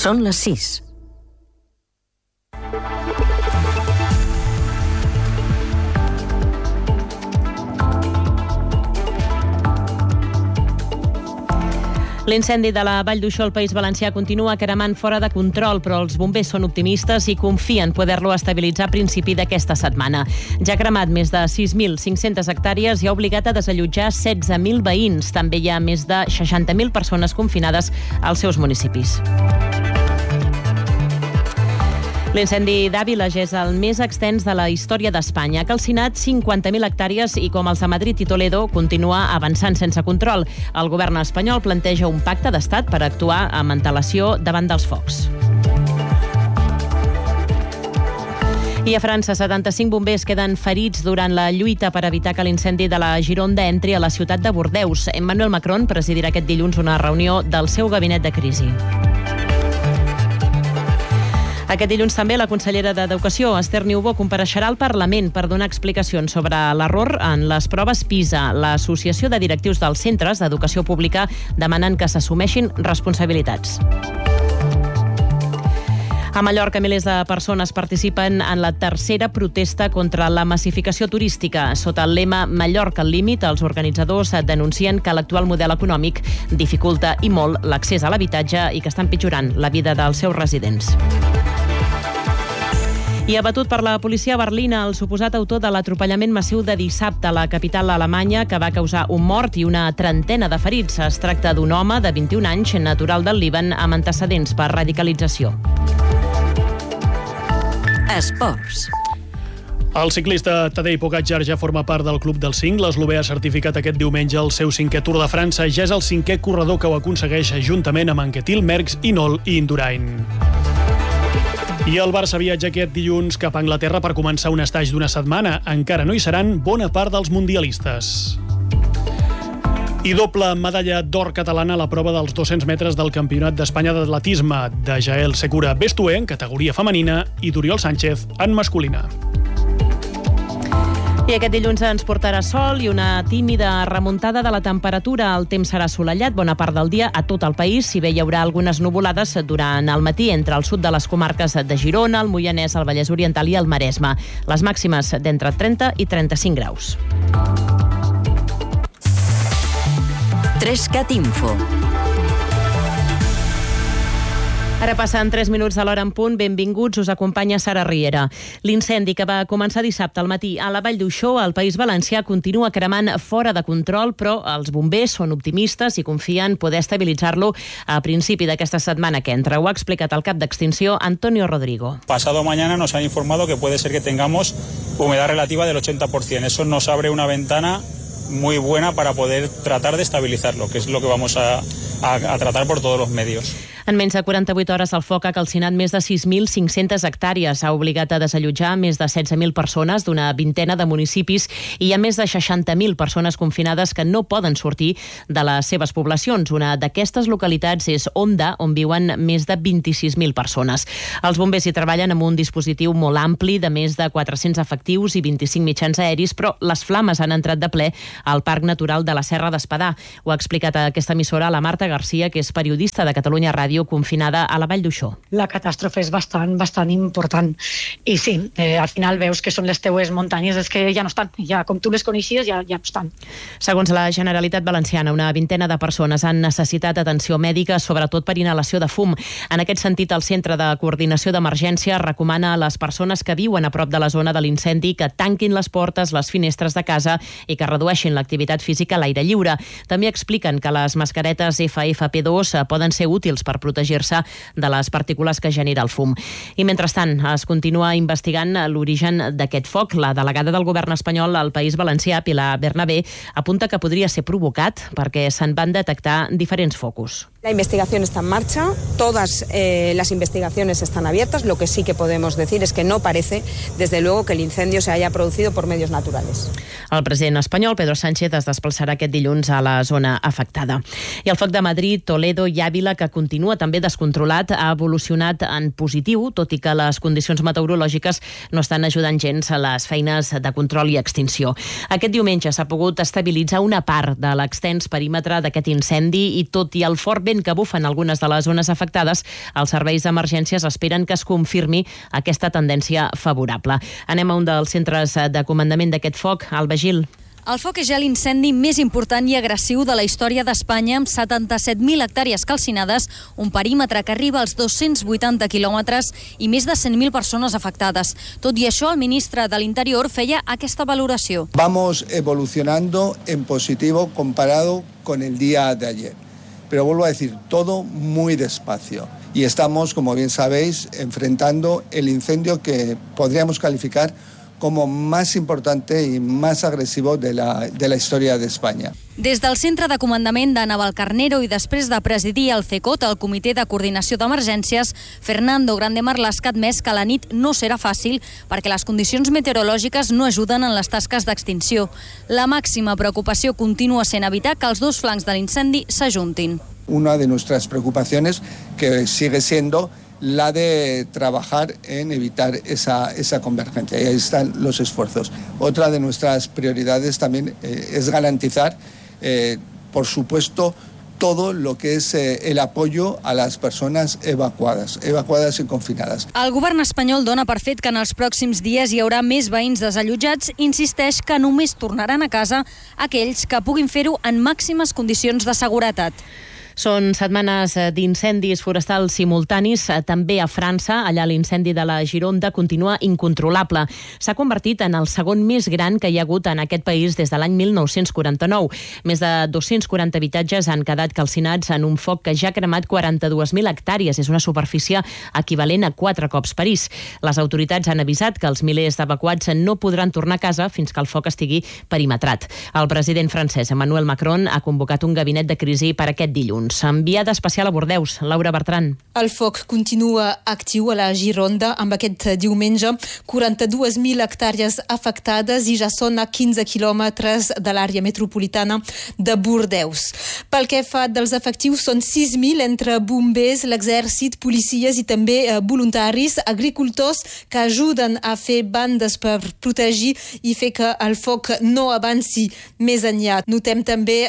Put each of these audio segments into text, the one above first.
Són les 6. L'incendi de la Vall d'Uixó al País Valencià continua cremant fora de control, però els bombers són optimistes i confien poder-lo estabilitzar a principi d'aquesta setmana. Ja ha cremat més de 6.500 hectàrees i ha obligat a desallotjar 16.000 veïns. També hi ha més de 60.000 persones confinades als seus municipis. L'incendi d'Àvila ja és el més extens de la història d'Espanya. Ha calcinat 50.000 hectàrees i, com els de Madrid i Toledo, continua avançant sense control. El govern espanyol planteja un pacte d'estat per actuar amb antelació davant dels focs. I a França, 75 bombers queden ferits durant la lluita per evitar que l'incendi de la Gironda entri a la ciutat de Bordeus. Emmanuel Macron presidirà aquest dilluns una reunió del seu gabinet de crisi. Aquest dilluns també la consellera d'Educació, Esther Niubó, compareixerà al Parlament per donar explicacions sobre l'error en les proves PISA. L'Associació de Directius dels Centres d'Educació Pública demanen que s'assumeixin responsabilitats. A Mallorca, milers de persones participen en la tercera protesta contra la massificació turística. Sota el lema Mallorca al límit, els organitzadors denuncien que l'actual model econòmic dificulta i molt l'accés a l'habitatge i que està empitjorant la vida dels seus residents. I abatut per la policia a Berlín el suposat autor de l'atropellament massiu de dissabte a la capital alemanya, que va causar un mort i una trentena de ferits. Es tracta d'un home de 21 anys, natural del Líban, amb antecedents per radicalització. Esports. El ciclista Tadej Pogačar ja forma part del Club dels 5. L'eslovè ha certificat aquest diumenge el seu 5è Tour de França. Ja és el 5è corredor que ho aconsegueix juntament amb Anquetil, Merckx, Hinault i Indurain. I el Barça viatja aquest dilluns cap a Anglaterra per començar un estatge d'una setmana. Encara no hi seran bona part dels mundialistes. I doble medalla d'or catalana a la prova dels 200 metres del Campionat d'Espanya d'atletisme de Jael Segura Bestué en categoria femenina i d'Oriol Sánchez en masculina. I aquest dilluns ens portarà sol i una tímida remuntada de la temperatura. El temps serà assolellat bona part del dia a tot el país. Si bé hi haurà algunes nuvolades durant el matí entre el sud de les comarques de Girona, el Moianès, el Vallès Oriental i el Maresme. Les màximes d'entre 30 i 35 graus. 3CAT Info. Ara passen 3 minuts de l'hora en punt. Benvinguts, us acompanya Sara Riera. L'incendi que va començar dissabte al matí a la Vall d'Uixó, al País Valencià, continua cremant fora de control, però els bombers són optimistes i confien poder estabilitzar-lo a principi d'aquesta setmana que entra. Ho ha explicat el cap d'extinció, Antonio Rodrigo. Pasado mañana nos han informado que puede ser que tengamos humedad relativa del 80%. Eso nos abre una ventana muy buena para poder tratar de estabilizarlo, que es lo que vamos a tratar por todos los medios. En menys de 48 hores el foc ha calcinat més de 6.500 hectàrees. Ha obligat a desallotjar més de 16.000 persones d'una vintena de municipis i hi ha més de 60.000 persones confinades que no poden sortir de les seves poblacions. Una d'aquestes localitats és Onda, on viuen més de 26.000 persones. Els bombers hi treballen amb un dispositiu molt ampli de més de 400 efectius i 25 mitjans aeris, però les flames han entrat de ple al Parc Natural de la Serra d'Espadà. Ho ha explicat a aquesta emissora la Marta Garcia, que és periodista de Catalunya Ràdio, confinada a la Vall d'Uixó. La catàstrofe és bastant important. I sí, al final veus que són les teues muntanyes, és que ja no estan. Ja, com tu les coneixies, ja no estan. Segons la Generalitat Valenciana, una vintena de persones han necessitat atenció mèdica, sobretot per inhalació de fum. En aquest sentit, el Centre de Coordinació d'Emergència recomana a les persones que viuen a prop de la zona de l'incendi que tanquin les portes, les finestres de casa i que redueixin l'activitat física a l'aire lliure. També expliquen que les mascaretes FFP2 poden ser útils per protegir-se de les partícules que genera el fum. I mentrestant es continua investigant l'origen d'aquest foc. La delegada del govern espanyol al País Valencià, Pilar Bernabé, apunta que podria ser provocat perquè se'n van detectar diferents focus. La investigación está en marcha, todas las investigaciones están abiertas. Lo que sí que podemos decir es que no parece, desde luego, que el incendio se haya producido por medios naturales. El president espanyol, Pedro Sánchez, es desplaçarà aquest dilluns a la zona afectada. I el foc de Madrid, Toledo i Àvila, que continua també descontrolat, ha evolucionat en positiu, tot i que les condicions meteorològiques no estan ajudant gens a les feines de control i extinció. Aquest diumenge s'ha pogut estabilitzar una part de l'extens perímetre d'aquest incendi i tot i el fort vent vent que bufa en algunes de les zones afectades, els serveis d'emergències esperen que es confirmi aquesta tendència favorable. Anem a un dels centres de comandament d'aquest foc, Alba Gil. El foc és ja l'incendi més important i agressiu de la història d'Espanya, amb 77.000 hectàrees calcinades, un perímetre que arriba als 280 quilòmetres i més de 100.000 persones afectades. Tot i això, el ministre de l'Interior feia aquesta valoració. Vamos evolucionando en positivo comparado con el día de ayer. Pero vuelvo a decir, todo muy despacio. Y estamos, como bien sabéis, enfrentando el incendio que podríamos calificar como más importante y más agresivo de la historia de España. Des del centre de comandament de Navalcarnero i després de presidir el CECOT, el Comitè de Coordinació d'Emergències, Fernando Grande-Marlaska ha admès que la nit no serà fàcil perquè les condicions meteorològiques no ajuden en les tasques d'extinció. La màxima preocupació continua sent evitar que els dos flancs de l'incendi s'ajuntin. Una de nuestras preocupaciones que sigue siendo la de trabajar en evitar esa convergencia. Y ahí están los esfuerzos. Otra de nuestras prioridades también es garantizar, por supuesto, todo lo que es el apoyo a las personas evacuadas y confinadas. El govern espanyol dona per fet que en els pròxims dies hi haurà més veïns desallotjats i insisteix que només tornaran a casa aquells que puguin fer-ho en màximes condicions de seguretat. Són setmanes d'incendis forestals simultanis. També a França, allà l'incendi de la Gironda continua incontrolable. S'ha convertit en el segon més gran que hi ha hagut en aquest país des de l'any 1949. Més de 240 habitatges han quedat calcinats en un foc que ja ha cremat 42.000 hectàrees. És una superfície equivalent a 4 cops París. Les autoritats han avisat que els milers d'evacuats no podran tornar a casa fins que el foc estigui perimetrat. El president francès Emmanuel Macron ha convocat un gabinet de crisi per aquest dilluns. Enviada especial a Bordeus, Laura Bertran. El foc continua actiu a la Gironda amb aquest diumenge. 42.000 hectàrees afectades i ja són a 15 quilòmetres de l'àrea metropolitana de Bordeus. Pel que fa dels efectius, són 6.000 entre bombers, l'exèrcit, policies i també voluntaris, agricultors que ajuden a fer bandes per protegir i fer que el foc no avanci més enllà. Notem també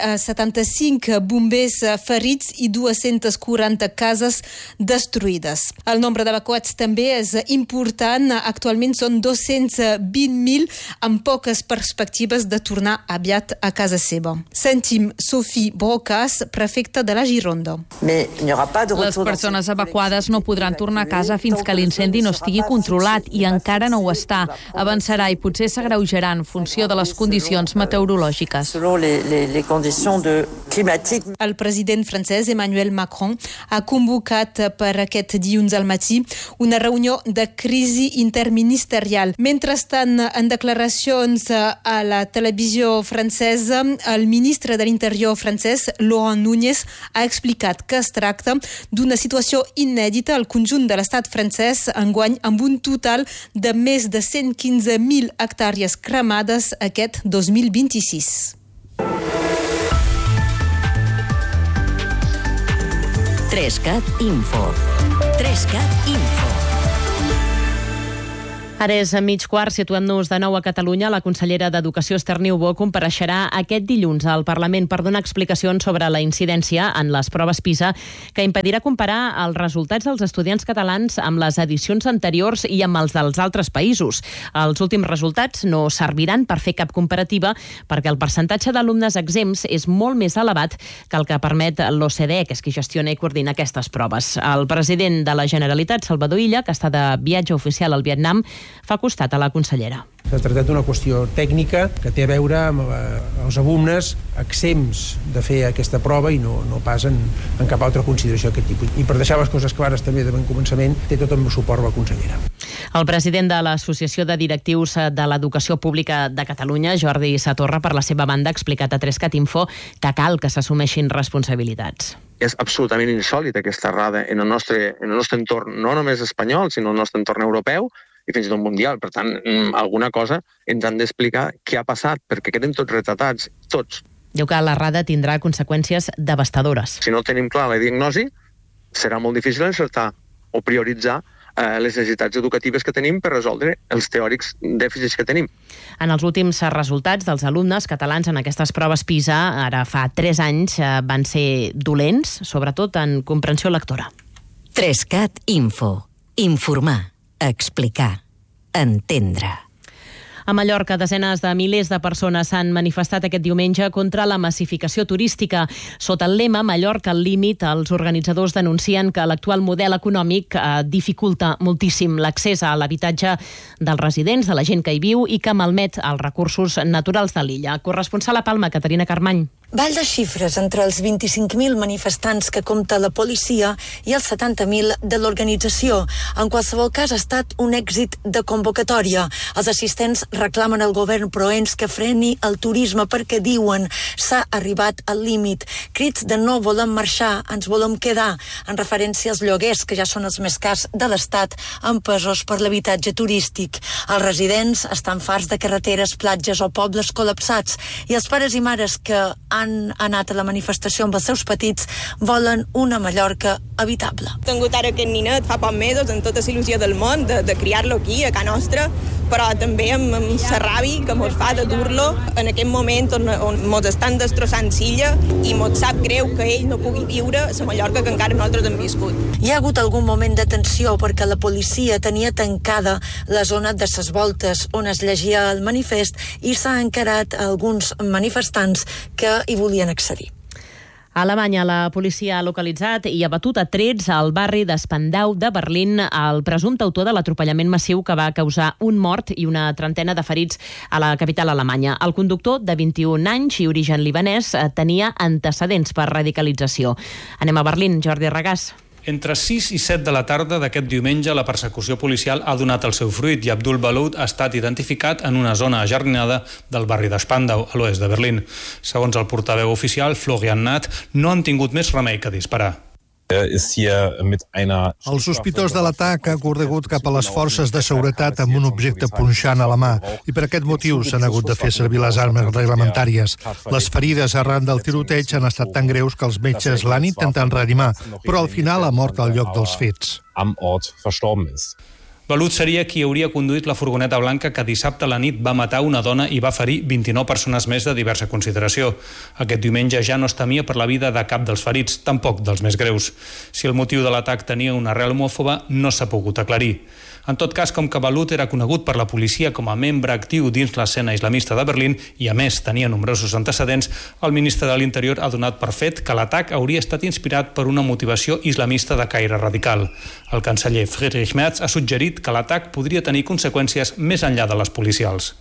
75 bombers ferits i 240 cases destruïdes. El nombre d'evacuats també és important. Actualment són 220.000 amb poques perspectives de tornar aviat a casa seva. Sentim Sophie Brocas, prefecta de la Gironda. Les persones evacuades no podran tornar a casa fins que l'incendi no estigui controlat i encara no ho està. Avançarà i potser s'agreujarà en funció de les condicions meteorològiques. El president francès Emmanuel Macron ha convocat per aquest dilluns al matí una reunió de crisi interministerial. Mentrestant, en declaracions a la televisió francesa, el ministre de l'Interior francès, Laurent Nunez, ha explicat que es tracta d'una situació inèdita al conjunt de l'estat francès enguany amb un total de més de 115.000 hectàrees cremades aquest 2026. Trescat Info. Trescat Info. Ara és a mig quart, situem-nos de nou a Catalunya. La consellera d'Educació, Esther Niubó, compareixerà aquest dilluns al Parlament per donar explicacions sobre la incidència en les proves PISA que impedirà comparar els resultats dels estudiants catalans amb les edicions anteriors i amb els dels altres països. Els últims resultats no serviran per fer cap comparativa perquè el percentatge d'alumnes exempts és molt més elevat que el que permet l'OCDE, que és qui gestiona i coordina aquestes proves. El president de la Generalitat, Salvador Illa, que està de viatge oficial al Vietnam, fa costat a la consellera. S'ha tractat d'una qüestió tècnica que té a veure amb els alumnes exempts de fer aquesta prova i no pas en cap altra consideració d'aquest tipus. I per deixar les coses clares també de bon començament, té tot el meu suport la consellera. El president de l'Associació de Directius de l'Educació Pública de Catalunya, Jordi Satorra, per la seva banda, ha explicat a Trescat Info que cal que s'assumeixin responsabilitats. És absolutament insòlita aquesta errada en el nostre entorn, no només espanyol, sinó en el nostre entorn europeu, i fins i tot mundial. Per tant, alguna cosa ens han d'explicar què ha passat, perquè queden tots retratats, tots. Diu que l'errada tindrà conseqüències devastadores. Si no tenim clar la diagnosi, serà molt difícil encertar o prioritzar les necessitats educatives que tenim per resoldre els teòrics dèficits que tenim. En els últims resultats dels alumnes catalans en aquestes proves PISA, ara fa 3 anys, van ser dolents, sobretot en comprensió lectora. 3CAT Info. Informar, explicar, entendre. A Mallorca, desenes de milers de persones s'han manifestat aquest diumenge contra la massificació turística. Sota el lema Mallorca al límit, els organitzadors denuncien que l'actual model econòmic dificulta moltíssim l'accés a l'habitatge dels residents, de la gent que hi viu, i que malmet els recursos naturals de l'illa. Corresponsal a Palma, Caterina Carmany. Ball de xifres entre els 25.000 manifestants que compta la policia i els 70.000 de l'organització. En qualsevol cas, ha estat un èxit de convocatòria. Els assistents reclamen al govern proens que freni el turisme perquè diuen s'ha arribat al límit. Crits de no volem marxar, ens volem quedar, en referència als lloguers, que ja són els més cars de l'Estat, empesos per l'habitatge turístic. Els residents estan farts de carreteres, platges o pobles col·lapsats, i els pares i mares que han anat a la manifestació amb els seus petits volen una Mallorca habitable. He tingut ara aquest ninet fa pocs mesos amb tota la il·lusió del món de criar-lo aquí, a casa nostra, però també amb la ràbia que mos fa de dur-lo en aquest moment on mos estan destrossant l'illa i mos sap greu que ell no pugui viure a la Mallorca que encara nosaltres hem viscut. Hi ha hagut algun moment de tensió perquè la policia tenia tancada la zona de ses voltes on es llegia el manifest i s'ha encarat alguns manifestants que hi volien accedir. A Alemanya, la policia ha localitzat i abatut a trets al barri de Spandau de Berlín el presumpte autor de l'atropellament massiu que va causar un mort i una trentena de ferits a la capital alemanya. El conductor, de 21 anys i origen libanès, tenia antecedents per radicalització. Anem a Berlín, Jordi Regàs. Entre 6 i 7 de la tarda d'aquest diumenge, la persecució policial ha donat el seu fruit i Abdul Balut ha estat identificat en una zona ajardinada del barri de Spandau, a l'oest de Berlín. Segons el portaveu oficial, Florian Nath, no han tingut més remei que disparar. El sospitós de l'atac ha corregut cap a les forces de seguretat amb un objecte punxant a la mà i per aquest motiu s'han hagut de fer servir les armes reglamentàries. Les ferides arran del tiroteig han estat tan greus que els metges l'han intentat reanimar, però al final ha mort al lloc dels fets. Balut seria qui hauria conduït la furgoneta blanca que dissabte a la nit va matar una dona i va ferir 29 persones més de diversa consideració. Aquest diumenge ja no es temia per la vida de cap dels ferits, tampoc dels més greus. Si el motiu de l'atac tenia una arrel homòfoba, no s'ha pogut aclarir. En tot cas, com que Balut era conegut per la policia com a membre actiu dins l'escena islamista de Berlín i, a més, tenia nombrosos antecedents, el ministre de l'Interior ha donat per fet que l'atac hauria estat inspirat per una motivació islamista de caire radical. El canceller Friedrich Merz ha suggerit que l'atac podria tenir conseqüències més enllà de les policials.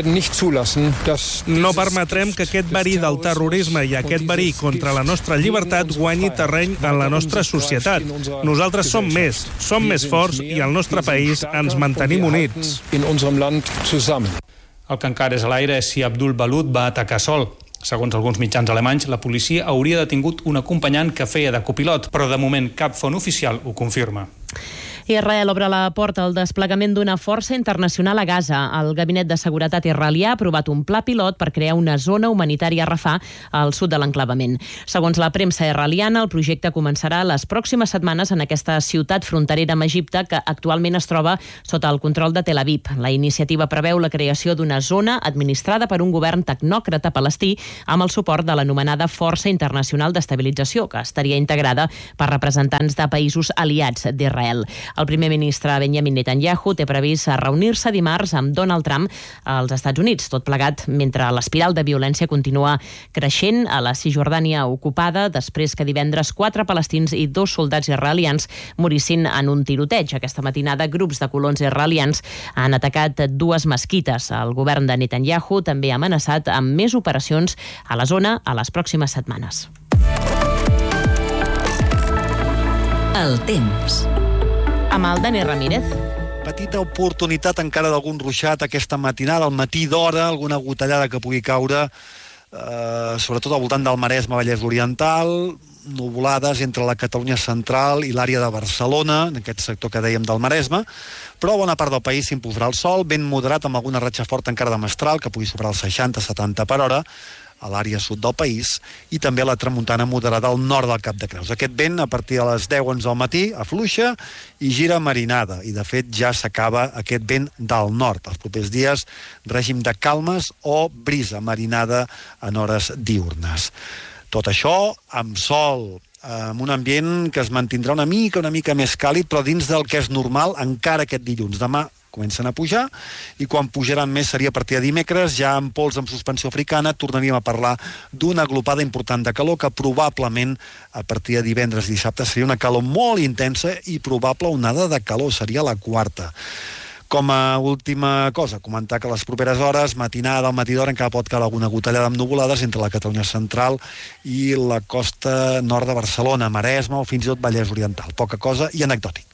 No permetrem que aquest verí del terrorisme i aquest verí contra la nostra llibertat guanyi terreny en la nostra societat. Nosaltres som més forts i al nostre país ens mantenim units. El que encara és a l'aire és si Abdul Balut va atacar sol. Segons alguns mitjans alemanys, la policia hauria detingut un acompanyant que feia de copilot, però de moment cap font oficial ho confirma. Israel obre la porta al desplegament d'una força internacional a Gaza. El Gabinet de Seguretat israelià ha aprovat un pla pilot per crear una zona humanitària a Rafah, al sud de l'enclavament. Segons la premsa israeliana, el projecte començarà les pròximes setmanes en aquesta ciutat fronterera amb Egipte, que actualment es troba sota el control de Tel Aviv. La iniciativa preveu la creació d'una zona administrada per un govern tecnòcrata palestí amb el suport de l'anomenada Força Internacional d'Estabilització, que estaria integrada per representants de països aliats d'Israel. El primer ministre Benjamin Netanyahu té previst reunir-se dimarts amb Donald Trump als Estats Units, tot plegat mentre l'espiral de violència continua creixent a la Cisjordània ocupada després que divendres 4 palestins i 2 soldats israelians morissin en un tiroteig. Aquesta matinada, grups de colons israelians han atacat 2 mesquites. El govern de Netanyahu també ha amenaçat amb més operacions a la zona a les pròximes setmanes. El temps. Amb el Dani Ramírez. Petita oportunitat encara d'algun ruixat aquesta matinada, al matí d'hora, alguna gotellada que pugui caure, sobretot al voltant del Maresme, Vallès Oriental, nuvolades entre la Catalunya central i l'àrea de Barcelona, en aquest sector que dèiem del Maresme, però bona part del país s'imposarà el sol, ben moderat amb alguna ratxa forta encara de mestral, que pugui superar els 60-70 per hora. a l'àrea sud del país, i també la tramuntana moderada al nord del Cap de Creus. Aquest vent, a partir de les 10-11 del matí, afluixa i gira marinada, i de fet ja s'acaba aquest vent del nord. Els propers dies, règim de calmes o brisa marinada en hores diürnes. Tot això amb sol, amb un ambient que es mantindrà una mica més càlid, però dins del que és normal encara aquest dilluns. Demà comencen a pujar, i quan pujaran més seria a partir de dimecres, ja amb pols amb suspensió africana, tornaríem a parlar d'una aglopada important de calor que probablement a partir de divendres i dissabte seria una calor molt intensa i probable onada de calor, seria la quarta. Com a última cosa, comentar que a les properes hores, matinada, al matí d'hora, encara pot caure alguna gotellada amb nuvolades entre la Catalunya central i la costa nord de Barcelona, Maresme o fins i tot Vallès Oriental. Poca cosa i anecdòtic.